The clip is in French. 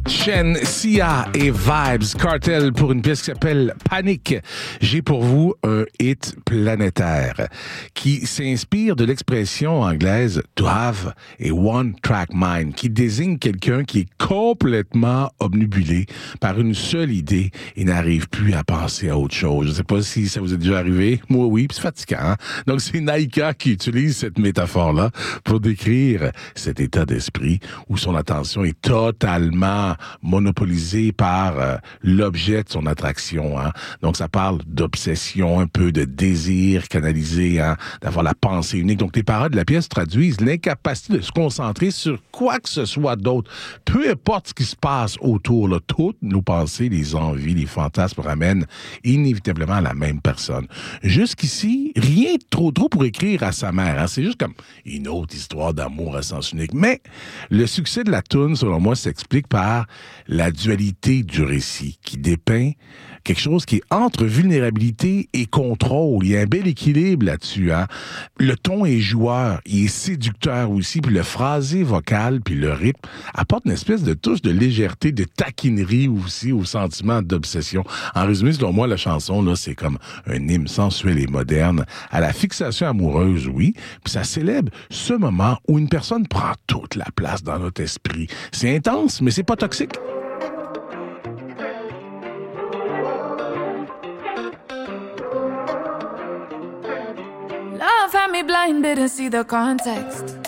Chen, Sia et Vibes Cartel pour une pièce qui s'appelle Panic. J'ai pour vous un hit planétaire qui s'inspire de l'expression anglaise to have a one-track mind, qui désigne quelqu'un qui est complètement obnubilé par une seule idée et n'arrive plus à penser à autre chose. Je ne sais pas si ça vous est déjà arrivé. Moi, oui, puis c'est fatigant. Hein? Donc, c'est Naika qui utilise cette métaphore-là pour décrire cet état d'esprit où son attention est totalement monopolisé par l'objet de son attraction. Hein? Donc, ça parle d'obsession, un peu de désir canalisé, hein? D'avoir la pensée unique. Donc, les paroles de la pièce traduisent l'incapacité de se concentrer sur quoi que ce soit d'autre. Peu importe ce qui se passe autour, là, toutes nos pensées, les envies, les fantasmes ramènent inévitablement à la même personne. Jusqu'ici, rien de trop pour écrire à sa mère. Hein? C'est juste comme une autre histoire d'amour à sens unique. Mais le succès de la toune, selon moi, s'explique par la dualité du récit qui dépeint quelque chose qui est entre vulnérabilité et contrôle. Il y a un bel équilibre là-dessus. Hein? Le ton est joueur, il est séducteur aussi, puis le phrasé vocal, puis le rythme apporte une espèce de touche de légèreté, de taquinerie aussi au sentiment d'obsession. En résumé, selon moi, la chanson, là, c'est comme un hymne sensuel et moderne à la fixation amoureuse, oui, puis ça célèbre ce moment où une personne prend toute la place dans notre esprit. C'est intense, mais c'est pas toxique. Love had me blind, didn't see the context.